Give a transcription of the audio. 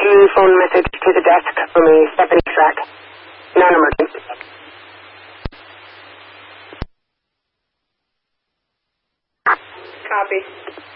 phone message to the desk for me, Stephanie Strack. Non-emergent. Copy.